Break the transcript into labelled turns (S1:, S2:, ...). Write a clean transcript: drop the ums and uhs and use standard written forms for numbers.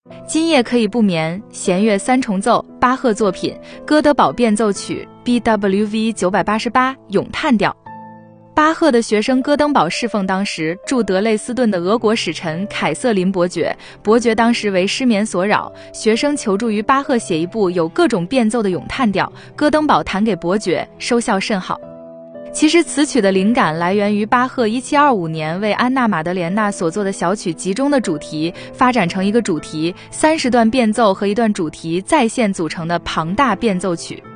S1: 今夜可以不眠，弦乐三重奏，巴赫作品，哥德堡变奏曲 BWV 988咏叹调。巴赫的学生戈登堡侍奉当时驻德累斯顿的俄国使臣凯瑟琳伯爵，伯爵当时为失眠所扰，学生求助于巴赫写一部有各种变奏的咏叹调，戈登堡弹给伯爵，收效甚好。其实此曲的灵感来源于巴赫1725年为安娜·玛德莲娜所做的小曲集中的主题，发展成一个主题30段变奏和一段主题再现组成的庞大变奏曲。